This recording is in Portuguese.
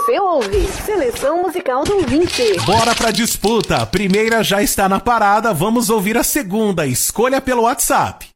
Você ouve Seleção Musical do Ouvinte. Bora pra disputa. A primeira já está na parada. Vamos ouvir a segunda. Escolha pelo WhatsApp.